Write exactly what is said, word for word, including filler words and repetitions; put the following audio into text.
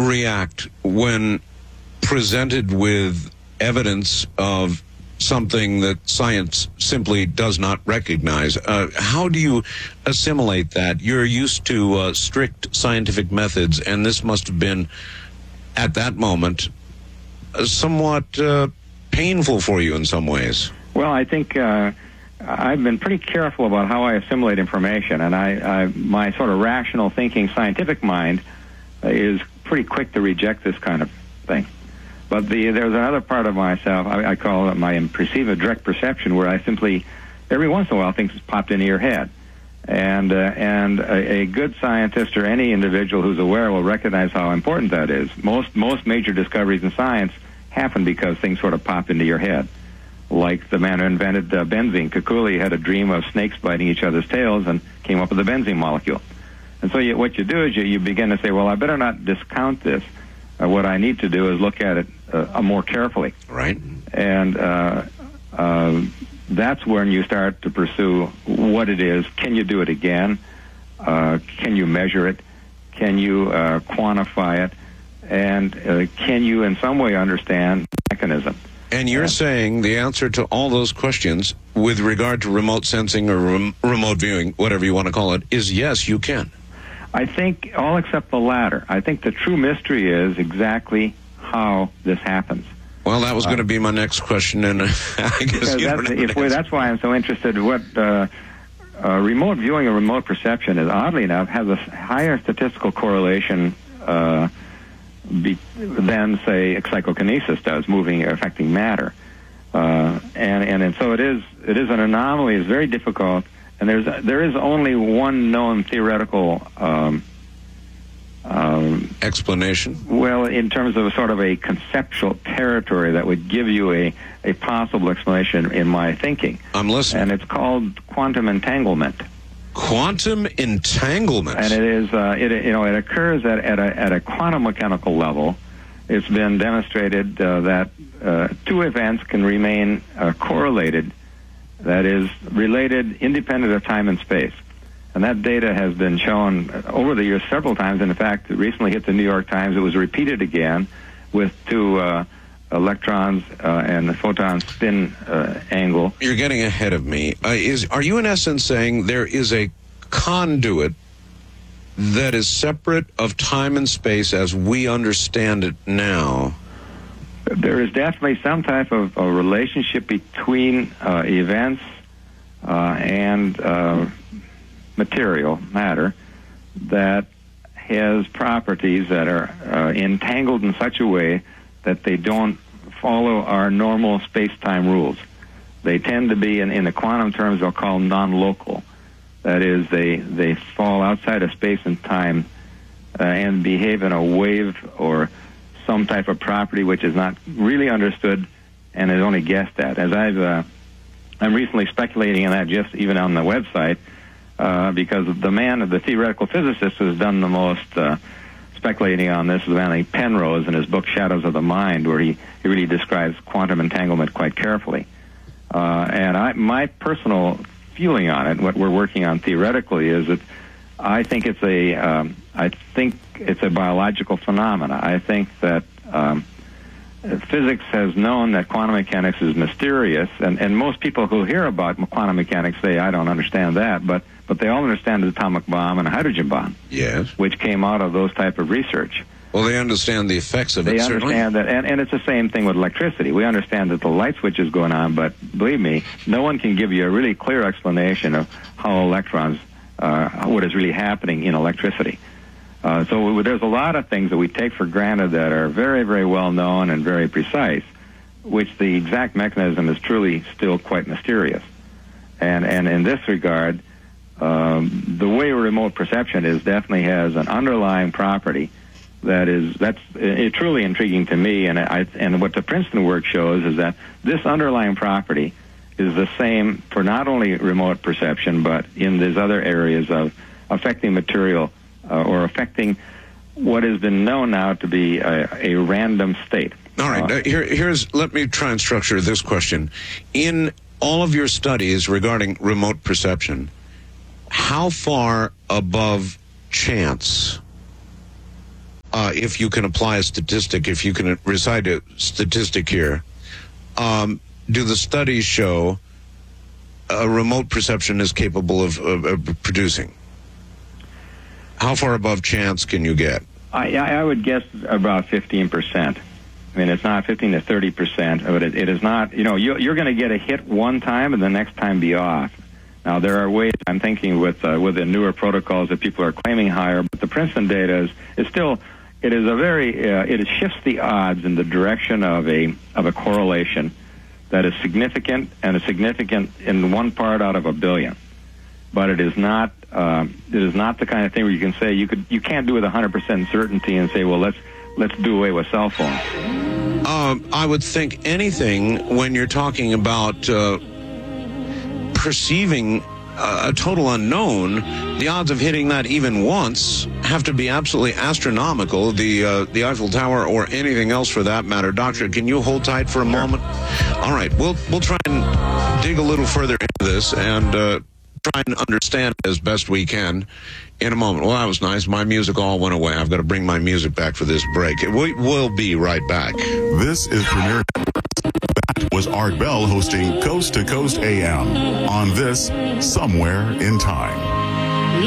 react when presented with evidence of something that science simply does not recognize? Uh, how do you assimilate that? You're used to uh, strict scientific methods, and this must have been, at that moment, uh, somewhat uh, painful for you in some ways. Well, I think uh, I've been pretty careful about how I assimilate information, and I, I my sort of rational thinking scientific mind is pretty quick to reject this kind of thing. But the, there's another part of myself, I, I call it my perceived direct perception, where I simply, every once in a while, things popped into your head. And uh, and a, a good scientist or any individual who's aware will recognize how important that is. Most most major discoveries in science happen because things sort of pop into your head. Like the man who invented uh, benzene. Kekule had a dream of snakes biting each other's tails and came up with the benzene molecule. And so you, what you do is you, you begin to say, well, I better not discount this. Uh, what I need to do is look at it uh, more carefully. Right. And uh, uh, that's when you start to pursue what it is. Can you do it again? Uh, can you measure it? Can you uh, quantify it? And uh, can you in some way understand the mechanism? And you're uh, saying the answer to all those questions with regard to remote sensing or rem- remote viewing, whatever you want to call it, is yes, you can. I think all except the latter. I think the true mystery is exactly how this happens. Well, that was uh, going to be my next question, and I guess you that's, if we, that's why I'm so interested in what uh, uh, remote viewing or remote perception is, oddly enough, has a higher statistical correlation uh, be, than, say, psychokinesis does, moving, affecting matter. Uh, and, and and so it is it is an anomaly. It's very difficult. And there's there is only one known theoretical um, um, explanation. Well, in terms of a sort of a conceptual territory that would give you a, a possible explanation in my thinking. I'm listening. And it's called quantum entanglement. Quantum entanglement. And it is uh, it you know it occurs at at a at a quantum mechanical level. It's been demonstrated uh, that uh, two events can remain uh, correlated. That is related, independent of time and space. And that data has been shown over the years several times. And in fact, it recently hit the New York Times. It was repeated again with two uh, electrons uh, and the photon spin uh, angle. You're getting ahead of me. Uh, is Are you in essence saying there is a conduit that is separate of time and space as we understand it now? There is definitely some type of a relationship between uh, events uh, and uh, material, matter, that has properties that are uh, entangled in such a way that they don't follow our normal space-time rules. They tend to be, in, in the quantum terms, they'll call non-local. That is, they, they fall outside of space and time uh, and behave in a wave or some type of property which is not really understood and is only guessed at. As I've, uh, I'm recently speculating on that just even on the website uh, because the man, the theoretical physicist who has done the most uh, speculating on this is a man named Penrose in his book Shadows of the Mind, where he, he really describes quantum entanglement quite carefully. Uh, and I, my personal feeling on it, what we're working on theoretically, is that I think it's a, um, I think it's a biological phenomena. I think that um, physics has known that quantum mechanics is mysterious, and, and most people who hear about quantum mechanics say, I don't understand that, but, but they all understand the atomic bomb and a hydrogen bomb, yes, which came out of those type of research. Well, they understand the effects of they it, They understand certainly. that, and, and it's the same thing with electricity. We understand that the light switch is going on, but believe me, no one can give you a really clear explanation of how electrons, uh, what is really happening in electricity. Uh, so we, there's a lot of things that we take for granted that are very, very well known and very precise, which the exact mechanism is truly still quite mysterious. And and in this regard, um, the way remote perception is definitely has an underlying property that is that's uh, truly intriguing to me. And I and what the Princeton work shows is that this underlying property is the same for not only remote perception, but in these other areas of affecting material. Uh, or affecting what has been known now to be a, a random state. All right, uh, here, here's, let me try and structure this question. In all of your studies regarding remote perception, how far above chance uh, if you can apply a statistic, if you can recite a statistic here, um, do the studies show a remote perception is capable of, of, of producing? How far above chance can you get? I, I would guess about fifteen percent. I mean, it's not fifteen to thirty percent, but it, it is not, you know, you, you're going to get a hit one time and the next time be off. Now, there are ways, I'm thinking with uh, with the newer protocols that people are claiming higher, but the Princeton data is, is still, it is a very, uh, it shifts the odds in the direction of a of a correlation that is significant, and is significant in one part out of a billion. But it is not, uh, it is not the kind of thing where you can say, you could, you can't do it with one hundred percent certainty and say, well, let's, let's do away with cell phones. Uh, I would think anything when you're talking about uh, perceiving uh, a total unknown, the odds of hitting that even once have to be absolutely astronomical. The uh, the Eiffel Tower or anything else for that matter. Doctor, can you hold tight for a moment? All right, we'll we'll try and dig a little further into this and uh, try and understand it as best we can in a moment. Well, that was nice. My music all went away. I've got to bring my music back for this break. We will be right back. This is Premier Networks. That was Art Bell hosting Coast to Coast A M on this Somewhere in Time.